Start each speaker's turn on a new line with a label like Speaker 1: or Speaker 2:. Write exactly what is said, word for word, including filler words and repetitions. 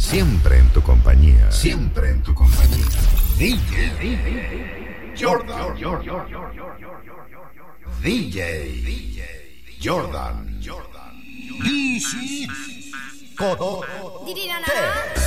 Speaker 1: Siempre en tu compañía. Siempre en tu compañía. D J Jordan. D J Jordan. D C Codo.